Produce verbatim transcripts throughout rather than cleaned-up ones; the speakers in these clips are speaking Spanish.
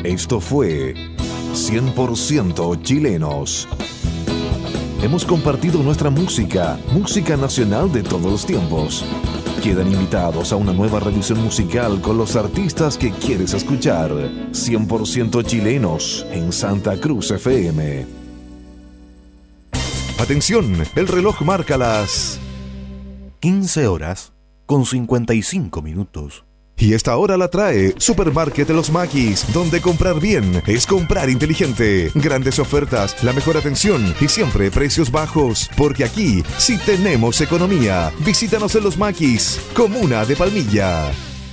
Esto fue cien por ciento Chilenos. Hemos compartido nuestra música, música nacional de todos los tiempos. Quedan invitados a una nueva revisión musical con los artistas que quieres escuchar. cien por ciento Chilenos en Santa Cruz F M. Atención, el reloj marca las quince horas con cincuenta y cinco minutos. Y esta hora la trae Supermarket de los Maquis, donde comprar bien es comprar inteligente. Grandes ofertas, la mejor atención y siempre precios bajos. Porque aquí sí tenemos economía. Visítanos en los Maquis, comuna de Palmilla.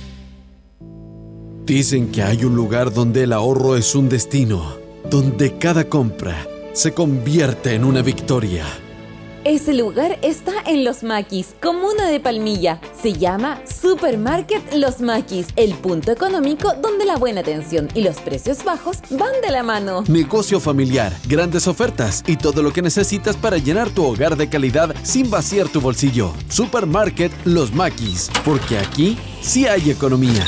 Dicen que hay un lugar donde el ahorro es un destino, donde cada compra se convierte en una victoria. Ese lugar está en Los Maquis, comuna de Palmilla. Se llama Supermarket Los Maquis, el punto económico donde la buena atención y los precios bajos van de la mano. Negocio familiar, grandes ofertas y todo lo que necesitas para llenar tu hogar de calidad sin vaciar tu bolsillo. Supermarket Los Maquis, porque aquí sí hay economía.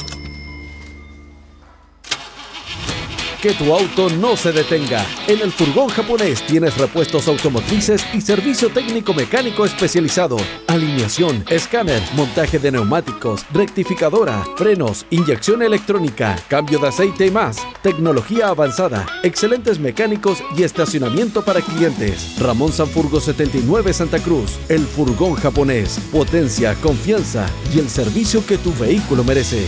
Que tu auto no se detenga. En el Furgón Japonés tienes repuestos automotrices y servicio técnico mecánico especializado. Alineación, escáner, montaje de neumáticos, rectificadora, frenos, inyección electrónica, cambio de aceite y más. Tecnología avanzada, excelentes mecánicos y estacionamiento para clientes. Ramón Sanfurgo setenta y nueve Santa Cruz. El Furgón Japonés. Potencia, confianza y el servicio que tu vehículo merece.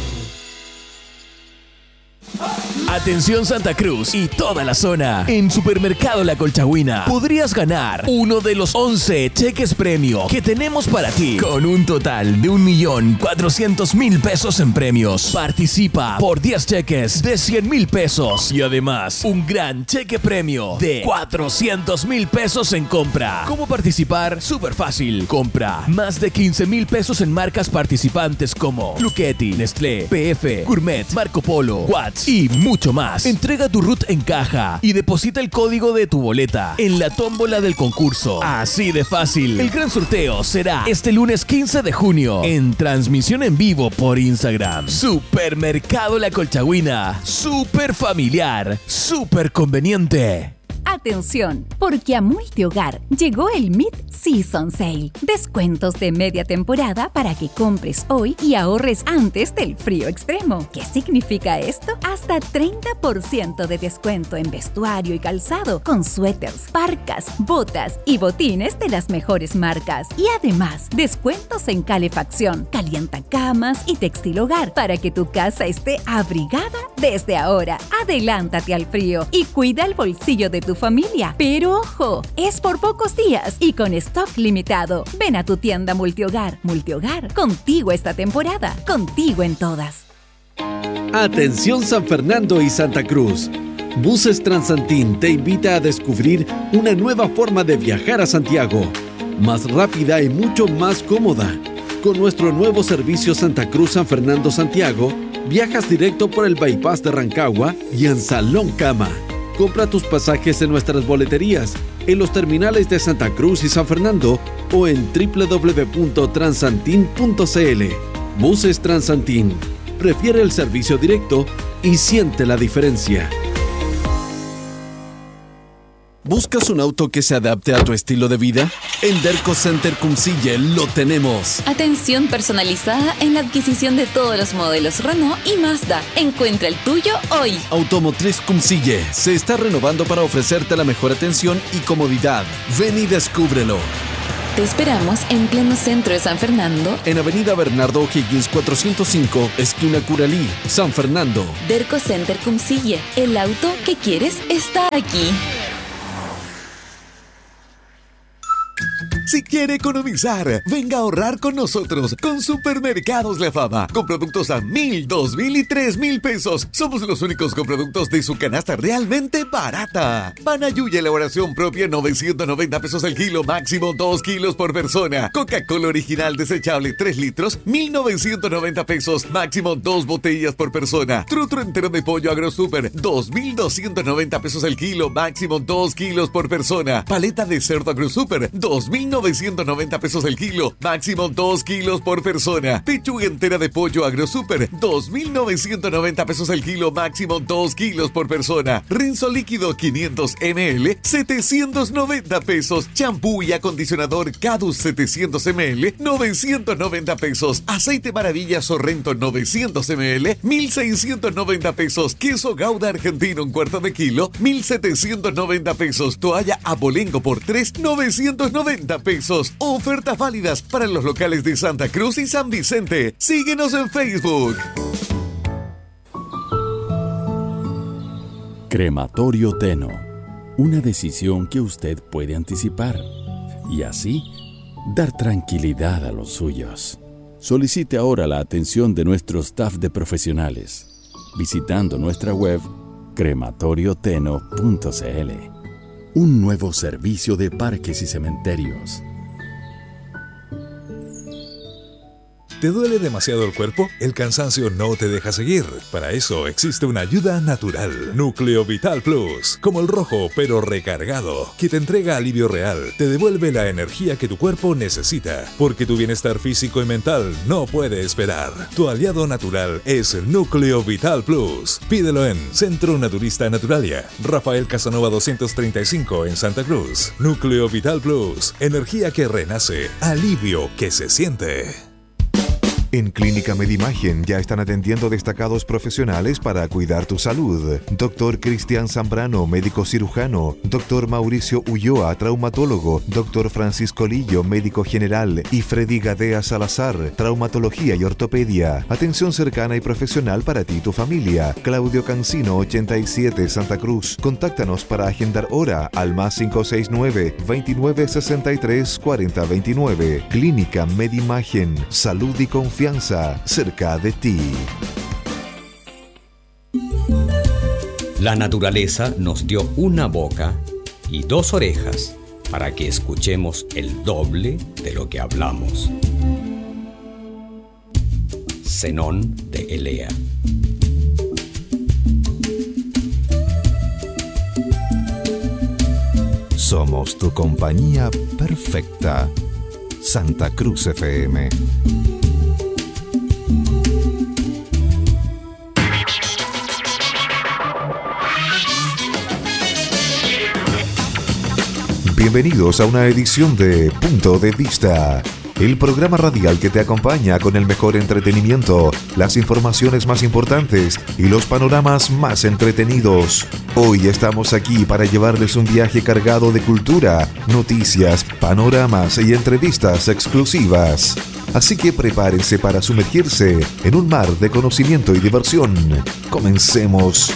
Atención Santa Cruz y toda la zona. En Supermercado La Colchagüina podrías ganar uno de los once cheques premio que tenemos para ti, con un total de un millón cuatrocientos mil pesos en premios. Participa por diez cheques de cien mil pesos y además un gran cheque premio de cuatrocientos mil pesos en compra. ¿Cómo participar? Súper fácil. Compra más de quince mil pesos en marcas participantes como Lucchetti, Nestlé, P F, Gourmet, Marco Polo, Watts y mucho más. Entrega tu R U T en caja y deposita el código de tu boleta en la tómbola del concurso. Así de fácil. El gran sorteo será este lunes quince de junio en transmisión en vivo por Instagram. Supermercado La Colchagüina. Súper familiar. Súper conveniente. Atención, porque a Multihogar llegó el Mid-Season Sale. Descuentos de media temporada para que compres hoy y ahorres antes del frío extremo. ¿Qué significa esto? Hasta treinta por ciento de descuento en vestuario y calzado, con suéteres, parcas, botas y botines de las mejores marcas. Y además, descuentos en calefacción, calientacamas y textil hogar para que tu casa esté abrigada desde ahora. Adelántate al frío y cuida el bolsillo de tu familia. Pero ojo, es por pocos días y con stock limitado. Ven a tu tienda Multihogar. Multihogar, contigo esta temporada, contigo en todas. Atención San Fernando y Santa Cruz. Buses Transantín te invita a descubrir una nueva forma de viajar a Santiago. Más rápida y mucho más cómoda. Con nuestro nuevo servicio Santa Cruz San Fernando Santiago, viajas directo por el bypass de Rancagua y en Salón Cama. Compra tus pasajes en nuestras boleterías, en los terminales de Santa Cruz y San Fernando o en doble u doble u doble u punto transantin punto c l. Buses Transantín. Prefiere el servicio directo y siente la diferencia. ¿Buscas un auto que se adapte a tu estilo de vida? En Derco Center Cumcille lo tenemos. Atención personalizada en la adquisición de todos los modelos Renault y Mazda. Encuentra el tuyo hoy. Automotriz Cumcille se está renovando para ofrecerte la mejor atención y comodidad. Ven y descúbrelo. Te esperamos en pleno centro de San Fernando. En Avenida Bernardo O'Higgins cuatrocientos cinco, esquina Curalí, San Fernando. Derco Center Cumcille. El auto que quieres está aquí. Si quiere economizar, venga a ahorrar con nosotros con Supermercados La Fama, con productos a mil, dos mil y tres mil pesos. Somos los únicos con productos de su canasta realmente barata. Panayuya elaboración propia, novecientos noventa pesos el kilo, máximo dos kilos por persona. Coca-Cola original desechable tres litros, mil novecientos noventa pesos, máximo dos botellas por persona. Trutro entero de pollo AgroSuper, dos mil doscientos noventa pesos el kilo, máximo dos kilos por persona. Paleta de cerdo AgroSuper, dos mil novecientos novecientos noventa pesos el kilo, máximo dos kilos por persona. Pechuga entera de pollo AgroSuper, dos mil novecientos noventa pesos el kilo, máximo dos kilos por persona. Rinzo líquido quinientos mililitros, setecientos noventa pesos. Champú y acondicionador Cadus setecientos mililitros, novecientos noventa pesos. Aceite Maravilla Sorrento novecientos mililitros, mil seiscientos noventa pesos. Queso Gouda argentino un cuarto de kilo, mil setecientos noventa pesos. Toalla Abolengo por tres, novecientos noventa pesos. Ofertas válidas para los locales de Santa Cruz y San Vicente. Síguenos en Facebook. Crematorio Teno. Una decisión que usted puede anticipar y así dar tranquilidad a los suyos. Solicite ahora la atención de nuestro staff de profesionales visitando nuestra web crematorio teno punto c l. Un nuevo servicio de parques y cementerios. ¿Te duele demasiado el cuerpo? El cansancio no te deja seguir. Para eso existe una ayuda natural. Núcleo Vital Plus. Como el rojo, pero recargado. Que te entrega alivio real. Te devuelve la energía que tu cuerpo necesita. Porque tu bienestar físico y mental no puede esperar. Tu aliado natural es Núcleo Vital Plus. Pídelo en Centro Naturista Naturalia. Rafael Casanova doscientos treinta y cinco en Santa Cruz. Núcleo Vital Plus. Energía que renace. Alivio que se siente. En Clínica Medimagen ya están atendiendo destacados profesionales para cuidar tu salud. Doctor Cristian Zambrano, médico cirujano. Doctor Mauricio Ulloa, traumatólogo. Doctor Francisco Lillo, médico general. Y Freddy Gadea Salazar, traumatología y ortopedia. Atención cercana y profesional para ti y tu familia. Claudio Cancino, ochenta y siete, Santa Cruz. Contáctanos para agendar hora al más cinco seis nueve, veintinueve sesenta y tres, cuarenta veintinueve. Clínica Medimagen, salud y confianza cerca de ti. La naturaleza nos dio una boca y dos orejas para que escuchemos el doble de lo que hablamos. Zenón de Elea. Somos tu compañía perfecta. Santa Cruz F M. Bienvenidos a una edición de Punto de Vista, el programa radial que te acompaña con el mejor entretenimiento, las informaciones más importantes y los panoramas más entretenidos. Hoy estamos aquí para llevarles un viaje cargado de cultura, noticias, panoramas y entrevistas exclusivas. Así que prepárense para sumergirse en un mar de conocimiento y diversión. Comencemos.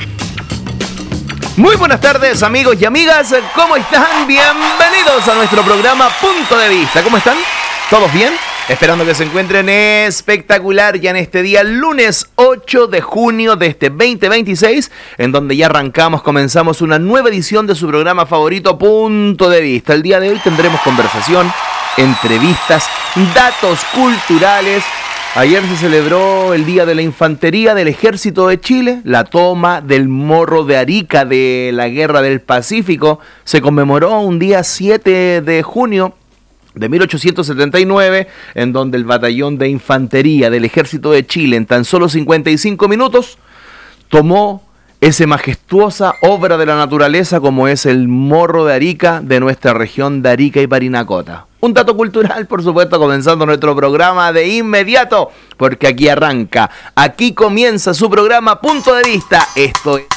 Muy buenas tardes, amigos y amigas, ¿cómo están? Bienvenidos a nuestro programa Punto de Vista. ¿Cómo están? ¿Todos bien? Esperando que se encuentren espectacular ya en este día, lunes ocho de junio de este veinte veintiséis, en donde ya arrancamos, comenzamos una nueva edición de su programa favorito, Punto de Vista. El día de hoy tendremos conversación, entrevistas, datos culturales. Ayer se celebró el Día de la Infantería del Ejército de Chile, la toma del Morro de Arica de la Guerra del Pacífico. Se conmemoró un día siete de junio de mil ochocientos setenta y nueve, en donde el Batallón de Infantería del Ejército de Chile, en tan solo cincuenta y cinco minutos, tomó esa majestuosa obra de la naturaleza como es el Morro de Arica de nuestra región de Arica y Parinacota. Un dato cultural, por supuesto, comenzando nuestro programa de inmediato, porque aquí arranca, aquí comienza su programa Punto de Vista. Esto es